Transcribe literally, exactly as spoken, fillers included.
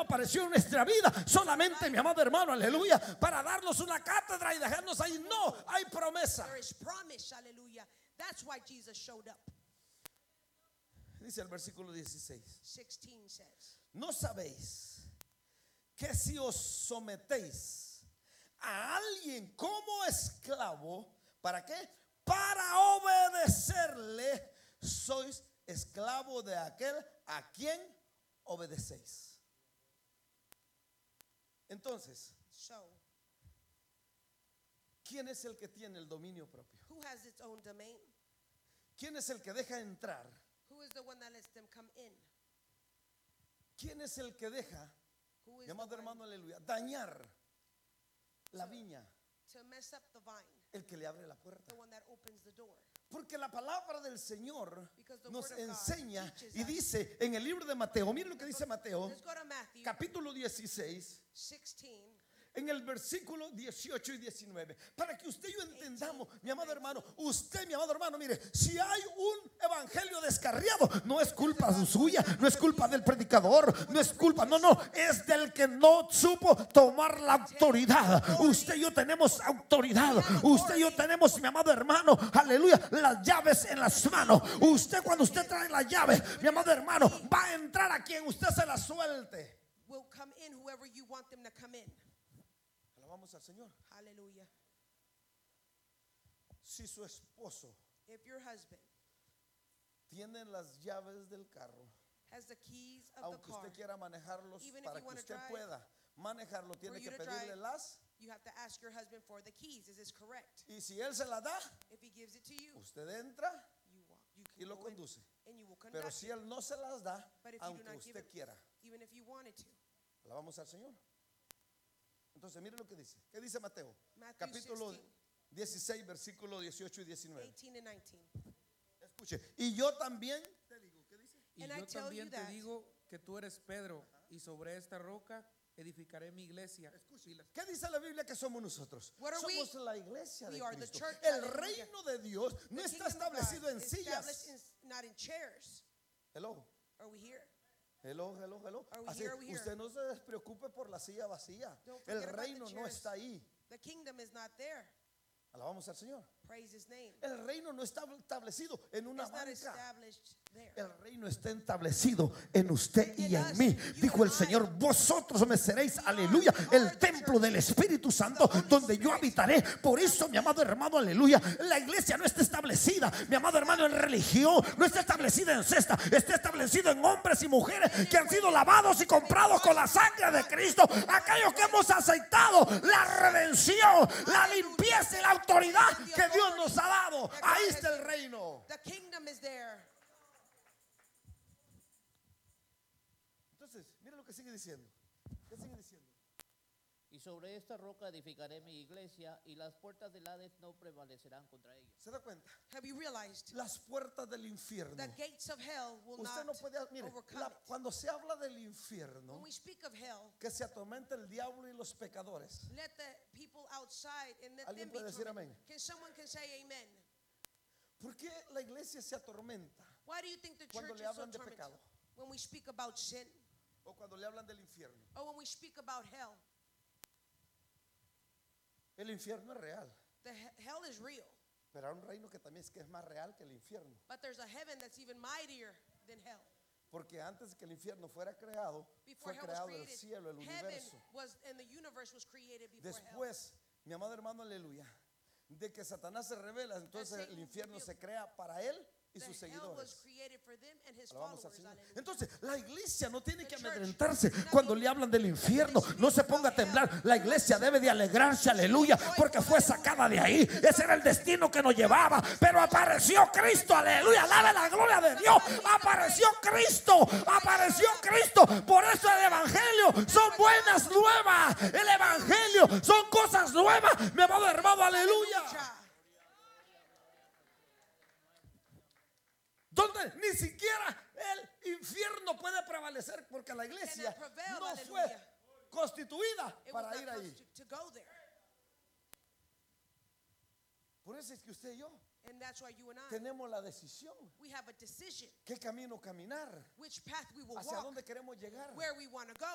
apareció en nuestra vida solamente, mi amado hermano, aleluya, para darnos una cátedra y dejarnos ahí. No, hay promesa. There is promise, hallelujah. That's why Jesus showed up. Dice el versículo dieciséis. sixteen says, ¿No sabéis que si os sometéis a alguien como esclavo, ¿para qué? Para obedecerle, sois esclavo de aquel a quien obedecéis. Entonces, so ¿quién es el que tiene el dominio propio? who has its own domain? ¿Quién es el que deja entrar? Who is the one that lets them come in? ¿Quién es el que deja, Who is mi amado the one hermano, aleluya, dañar la viña? to mess up the vine? El que le abre la puerta. The one that opens the door. Porque la palabra del Señor Because the nos word of God enseña teaches y us. dice en el libro de Mateo, miren lo que dice Mateo, Let's go to Matthew capítulo dieciséis, sixteen. en el versículo dieciocho y diecinueve, para que usted y yo entendamos, mi amado hermano, usted, mi amado hermano, mire, si hay un evangelio descarriado, no es culpa suya, no es culpa del predicador, no es culpa, no, no, es del que no supo tomar la autoridad. Usted y yo tenemos autoridad, usted y yo tenemos, mi amado hermano, aleluya, las llaves en las manos. Usted, cuando usted trae la llave, mi amado hermano, va a entrar a quien usted se la suelte. Will come in whoever you want them to come in. Alabamos al Señor. Hallelujah. Si su esposo If your husband tiene las llaves del carro, has the keys of the aunque car, usted quiera manejarlos, Even if para you que wanna usted drive, pueda manejarlo, tiene for you que to pedirle drive, las, you have to ask your husband for the keys. Is this correct? y si él se las da, If he gives it to you, usted entra you walk, you y can lo go in conduce. and you will Pero conduct si it. él no se las da, But if you do aunque not give usted it, quiera, even if you wanted to. alabamos al Señor. Entonces mire lo que dice. ¿Qué dice Mateo? Matthew Capítulo sixteen, dieciséis, versículo dieciocho y diecinueve. eighteen and nineteen. Escuche, y yo también te digo, ¿qué dice? Y And I yo tell you también te that- digo que tú eres Pedro, y sobre esta roca edificaré mi iglesia. Escuche, ¿qué dice la Biblia que somos nosotros? What are we? Somos la iglesia de We are the Cristo. church, El hallelujah. reino de Dios no The está kingdom of God establecido en is sillas. established in- not in chairs. Hello, Are we here? hello, hello, hello. Are we Así, here? Are we here? usted no se despreocupe por la silla vacía. Don't forget El about the reino no chairs. está ahí. The kingdom is not there. Alabamos al Señor. Praise his name. El reino no está establecido en una It's not banca. established there. El reino está establecido en usted y en mí. Dijo el Señor, vosotros me seréis, aleluya, el templo del Espíritu Santo donde yo habitaré. Por eso, mi amado hermano, aleluya, la iglesia no está establecida, mi amado hermano, en religión, no está establecida en cesta, está establecida en hombres y mujeres que han sido lavados y comprados con la sangre de Cristo. Aquellos que hemos aceptado la redención, la limpieza y la autoridad que Dios nos ha dado. Ahí está el reino. The kingdom is there. Entonces, mira lo que sigue diciendo. ¿Qué sigue diciendo? Y sobre esta roca edificaré mi iglesia, y las puertas del Hades no prevalecerán contra ella. ¿Se da cuenta? Have you realized Las puertas del infierno. the gates of hell will Usted not no puede, mire, overcome la- it? cuando se habla del infierno, When we speak of hell, que se atormenta el diablo y los pecadores. let the people outside and let ¿Alguien them be puede decir tormented. amén? Can someone can say amen? ¿Por qué la iglesia se atormenta Why do you think the cuando church le is so hablan de tormented? pecado? When we speak about sin, O cuando le hablan del infierno. or when we speak about hell? El infierno es real, The he- hell is real, pero hay un reino que también es que es más real que el infierno. but there's a heaven that's even mightier than hell. Porque antes que el infierno fuera creado, Before fue hell was creado el created, cielo, el heaven universo. was and the universe was created before hell. Después, mi amado hermano, aleluya, de que Satanás se revela, entonces Satan el infierno revealed. se crea para él y The sus hell was seguidores. created for them and his Alabamos al followers. Señor. Hallelujah. Entonces, la iglesia no tiene The que church amedrentarse does not cuando need le hablan del infierno. to No se speak ponga a about hell. temblar. La iglesia debe de alegrarse, aleluya, porque fue sacada de ahí. Ese era el destino que nos llevaba. Pero apareció Cristo, aleluya. Alabe la gloria de Dios. Apareció Cristo, apareció Cristo. Por eso el evangelio son buenas nuevas. El evangelio son cosas nuevas. Mi amado hermano, aleluya. Donde ni siquiera el infierno puede prevalecer porque la iglesia Cannot prevail, no hallelujah. fue constituida It was para not ir ahí. supposed to, to go there. Por eso es que usted y yo And that's why you and I, tenemos la decisión we have a decision qué camino caminar, which path we will hacia walk, dónde queremos llegar. where we want to go.